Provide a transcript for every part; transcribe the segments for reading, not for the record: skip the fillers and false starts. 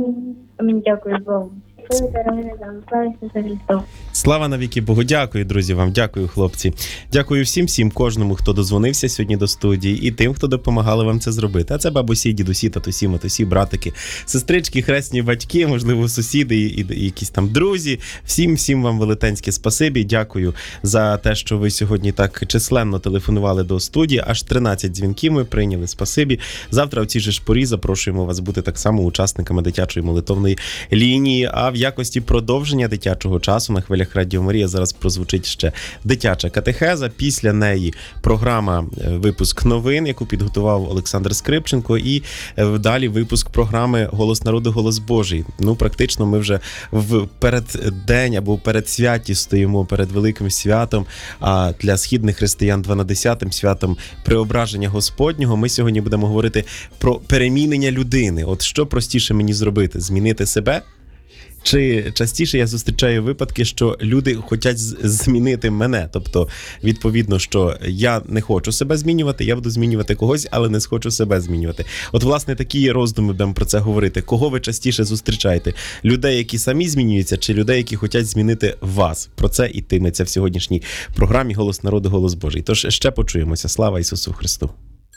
Амінь. Дякую Богу. Слава Ісусу Христу. Слава навіки Богу. Дякую, друзі, вам. Дякую, хлопці. Дякую всім кожному, хто дозвонився сьогодні до студії, і тим, хто допомагали вам це зробити. А це бабусі, дідусі, татусі, матусі, братики, сестрички, хресні батьки, можливо, сусіди і якісь там друзі. Всім вам велетенське спасибі. Дякую за те, що ви сьогодні так численно телефонували до студії. Аж 13 дзвінків ми прийняли. Спасибі. Завтра в цій же ж порі запрошуємо вас бути так само учасниками дитячої молитовної лінії. А в якості продовження дитячого часу на хвилях Радіо Марія зараз прозвучить ще дитяча катехеза. Після неї програма «Випуск новин», яку підготував Олександр Скрипченко, і далі випуск програми «Голос народу, голос Божий». Ну, практично ми вже в переддень або в передсвяті стоїмо перед великим святом, а для східних християн 12-тим святом Преображення Господнього. Ми сьогодні будемо говорити про перемінення людини. От що простіше мені зробити? Змінити себе? Чи частіше я зустрічаю випадки, що люди хочуть змінити мене? Тобто, відповідно, що я не хочу себе змінювати, я буду змінювати когось, але не хочу себе змінювати. От, власне, такі роздуми будемо про це говорити. Кого ви частіше зустрічаєте? Людей, які самі змінюються, чи людей, які хочуть змінити вас? Про це йтиметься в сьогоднішній програмі «Голос народу, голос Божий». Тож ще почуємося. Слава Ісусу Христу!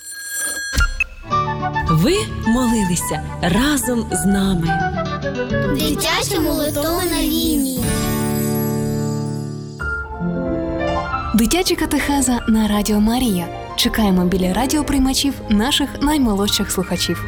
Ви молилися разом з нами. Дитяча молитовна лінія. Дитяча катехеза на Радіо Марія. Чекаємо біля радіоприймачів наших наймолодших слухачів.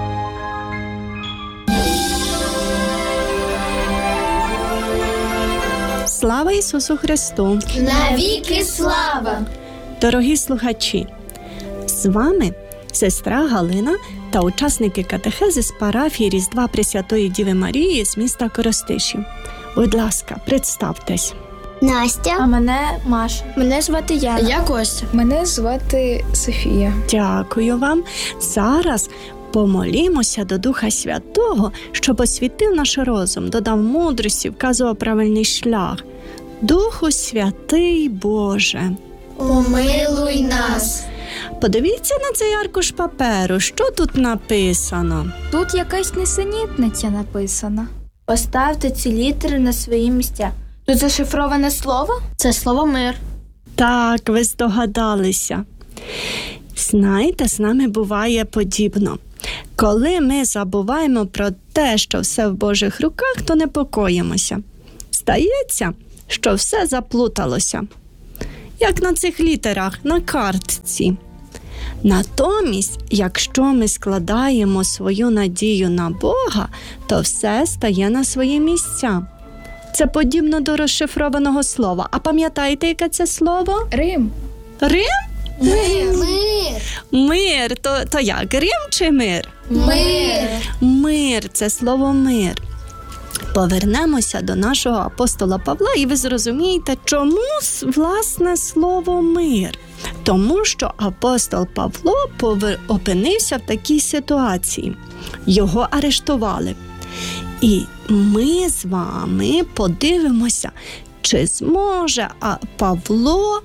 Слава Ісусу Христу! Навіки слава! Дорогі слухачі! З вами сестра Галина та учасники катехези з парафії Різдва Пресвятої Діви Марії з міста Коростишів. Будь ласка, представтесь. Настя. А мене Маша. Мене звати Яна. Я Костя. Мене звати Софія. Дякую вам. Зараз помолімося до Духа Святого, щоб освітив наш розум, додав мудрості, вказував правильний шлях. Духу Святий Боже, помилуй нас. Подивіться на цей аркуш паперу. Що тут написано? Тут якась несенітниця написана. Поставте ці літери на свої місця. Тут зашифроване слово? Це слово мир. Так, ви здогадалися. Знаєте, з нами буває подібно. Коли ми забуваємо про те, що все в Божих руках, то непокоїмося. Здається, що все заплуталося. Як на цих літерах, на картці. Натомість, якщо ми складаємо свою надію на Бога, то все стає на свої місця. Це подібно до розшифрованого слова. А пам'ятаєте, яке це слово? Рим. Рим? Мир. Мир. То як? Рим чи мир? Мир. Мир – це слово мир. Повернемося до нашого апостола Павла, і ви зрозумієте, чому, власне, слово мир. Тому що апостол Павло опинився в такій ситуації. Його арештували. І ми з вами подивимося, чи зможе Павло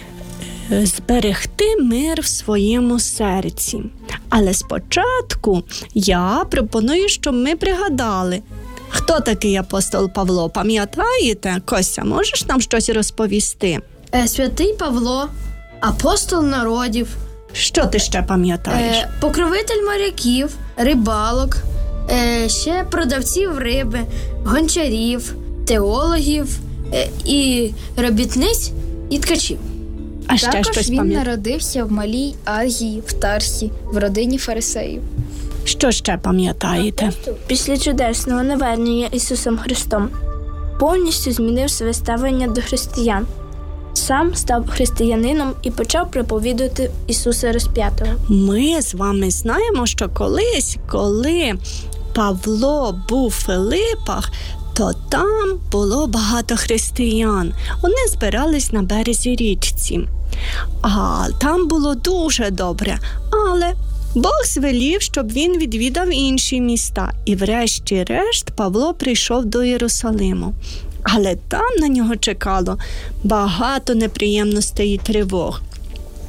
зберегти мир в своєму серці. Але спочатку я пропоную, щоб ми пригадали, хто такий апостол Павло. Пам'ятаєте? Костя, можеш нам щось розповісти? Святий Павло, апостол народів. Що ти ще пам'ятаєш? Покровитель моряків, рибалок, ще продавців риби, гончарів, теологів і робітниць і ткачів. А ще Також щось він пам'ятаєш? народився в Малій Азії, в Тарсі, в родині фарисеїв. Що ще пам'ятаєте? Після чудесного навернення Ісусом Христом повністю змінив своє ставлення до християн. Сам став християнином і почав проповідувати Ісуса Розп'ятого. Ми з вами знаємо, що колись, коли Павло був у Филипах, то там було багато християн. Вони збирались на березі річці. А там було дуже добре. Але Бог звелів, щоб він відвідав інші міста. І врешті-решт Павло прийшов до Єрусалиму. Але там на нього чекало багато неприємностей і тривог.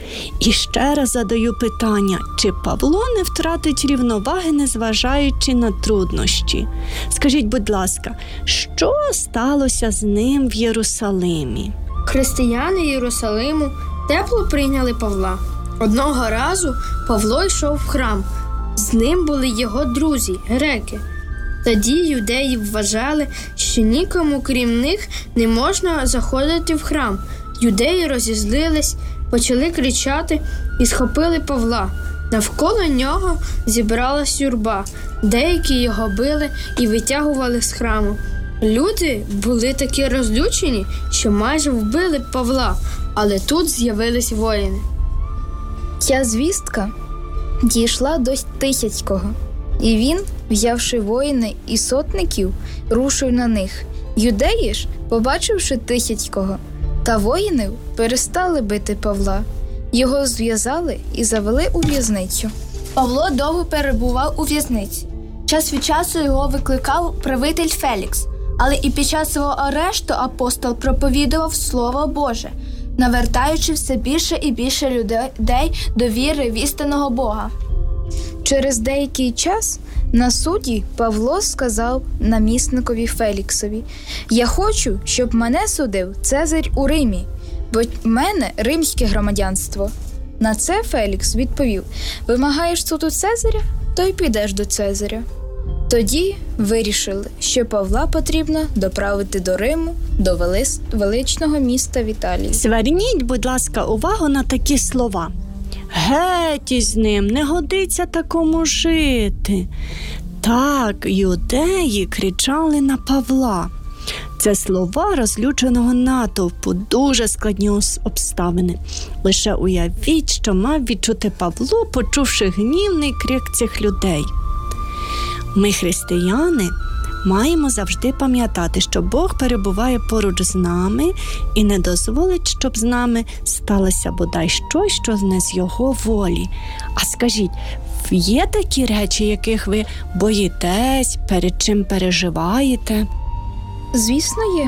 І ще раз задаю питання, чи Павло не втратить рівноваги, незважаючи на труднощі? Скажіть, будь ласка, що сталося з ним в Єрусалимі? Християни Єрусалиму тепло прийняли Павла. Одного разу Павло йшов в храм. З ним були його друзі, греки. Тоді юдеї вважали, що нікому крім них не можна заходити в храм. Юдеї розізлились, почали кричати і схопили Павла. Навколо нього зібралась юрба. Деякі його били і витягували з храму. Люди були такі розлючені, що майже вбили Павла, але тут з'явились воїни. Ця звістка дійшла до Тисяцького, і він, взявши воїни і сотників, рушив на них. Юдеї ж, побачивши Тисяцького та воїнів, перестали бити Павла. Його зв'язали і завели у в'язницю. Павло довго перебував у в'язниці. Час від часу його викликав правитель Фелікс, але і під час свого арешту апостол проповідував Слово Боже, навертаючи все більше і більше людей до віри в істинного Бога. Через деякий час на суді Павло сказав намісникові Феліксові: «Я хочу, щоб мене судив Цезарь у Римі, бо в мене римське громадянство». На це Фелікс відповів: «Вимагаєш суд у Цезаря? То й підеш до Цезаря». Тоді вирішили, що Павла потрібно доправити до Риму, до величного міста в Італії. Зверніть, будь ласка, увагу на такі слова. «Геть із ним, не годиться такому жити». Так, юдеї кричали на Павла. Це слова розлюченого натовпу, дуже складні обставини. Лише уявіть, що мав відчути Павло, почувши гнівний крик цих людей. Ми, християни, маємо завжди пам'ятати, що Бог перебуває поруч з нами і не дозволить, щоб з нами сталося бодай щось, що не з Його волі. А скажіть, є такі речі, яких ви боїтесь, перед чим переживаєте? Звісно, є.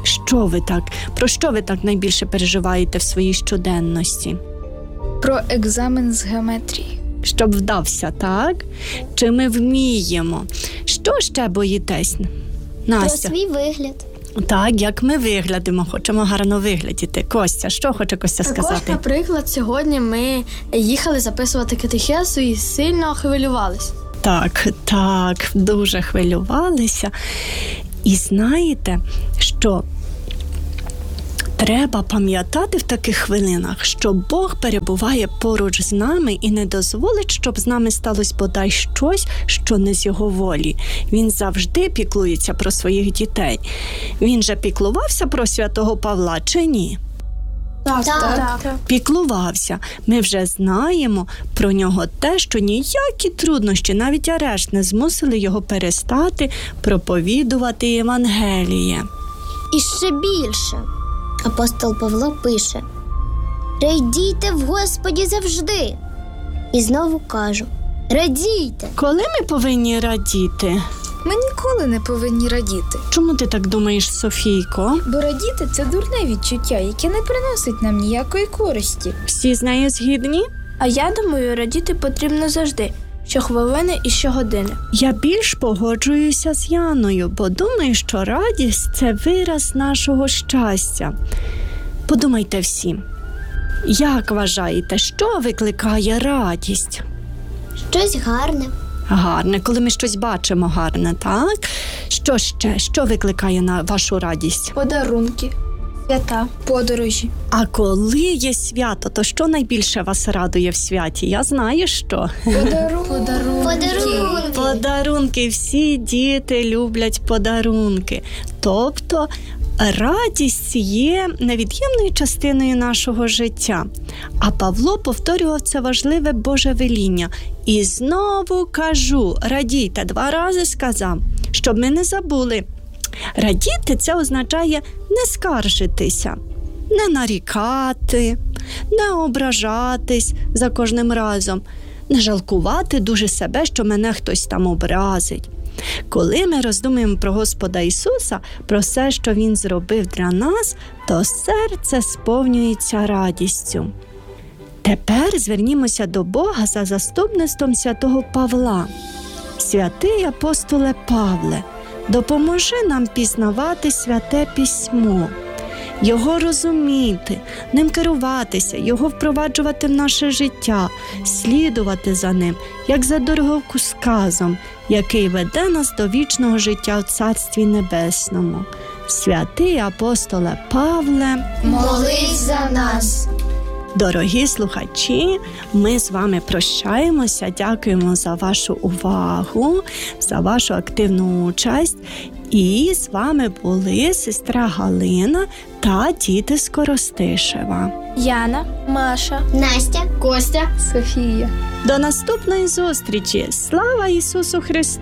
Про що ви так найбільше переживаєте в своїй щоденності? Про екзамен з геометрії. Щоб вдався, так? Чи ми вміємо? Що ще боїтесь, Настя? Про свій вигляд. Так, як ми виглядимо, хочемо гарно виглядіти. Костя, що хоче Костя сказати? Також, наприклад, сьогодні ми їхали записувати катехезу і сильно хвилювалися. Так, дуже хвилювалися. І знаєте, що треба пам'ятати в таких хвилинах, що Бог перебуває поруч з нами і не дозволить, щоб з нами сталося бодай щось, що не з Його волі. Він завжди піклується про своїх дітей. Він же піклувався про святого Павла чи ні? Так. Піклувався. Ми вже знаємо про нього те, що ніякі труднощі, навіть арешт, не змусили його перестати проповідувати Євангеліє. І ще більше. Апостол Павло пише: «Радійте в Господі завжди». І знову кажу: радійте. Коли ми повинні радіти? Ми ніколи не повинні радіти. Чому ти так думаєш, Софійко? Бо радіти – це дурне відчуття, яке не приносить нам ніякої користі. Всі з нею згідні? А я думаю, радіти потрібно завжди, щохвилини і щогодини. Я більш погоджуюся з Яною, бо думаю, що радість – це вираз нашого щастя. Подумайте всі, як вважаєте, що викликає радість? Щось гарне. Гарне, коли ми щось бачимо гарне, так? Що ще? Що викликає на вашу радість? Подарунки, свята, подорожі. А коли є свято, то що найбільше вас радує в святі? Я знаю, що. Подарунки. Подарунки. Всі діти люблять подарунки. Тобто радість є невід'ємною частиною нашого життя. А Павло повторював це важливе Боже веління. І знову кажу, радійте, 2 рази сказав, щоб ми не забули. Радіти – це означає не скаржитися, не нарікати, не ображатись за кожним разом, не жалкувати дуже себе, що мене хтось там образить. Коли ми роздумуємо про Господа Ісуса, про все, що Він зробив для нас, то серце сповнюється радістю. Тепер звернімося до Бога за заступництвом святого Павла. Святий апостоле Павле, допоможи нам пізнавати Святе Письмо, його розуміти, ним керуватися, його впроваджувати в наше життя, слідувати за ним, як за дороговказом, який веде нас до вічного життя в Царстві Небесному. Святий апостоле Павле, Молись за нас. дорогі слухачі, ми з вами прощаємося, дякуємо за вашу увагу, за вашу активну участь. І з вами були сестра Галина та діти з Коростишева. Яна, Маша, Настя, Костя, Софія. До наступної зустрічі! Слава Ісусу Христу!